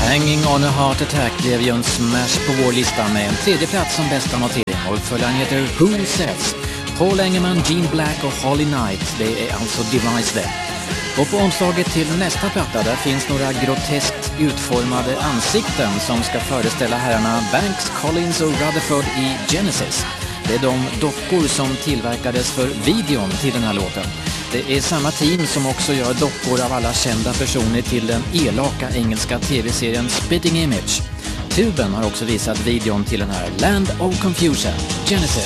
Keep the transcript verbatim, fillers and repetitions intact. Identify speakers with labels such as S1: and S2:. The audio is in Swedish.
S1: Hanging on a Heart Attack blev ju en smash på vår lista med en tredje plats som bästa notering, och uppföljaren heter Who Says. Paul Engerman, Gene Black och Holly Knight, det är alltså Device det. Och på omslaget till nästa platta där finns några groteskt utformade ansikten som ska föreställa herrarna Banks, Collins och Rutherford i Genesis. Det är de dockor som tillverkades för videon till den här låten. Det är samma team som också gör dockor av alla kända personer till den elaka engelska tv-serien Spitting Image. Tuben har också visat videon till den här Land of Confusion, Genesis.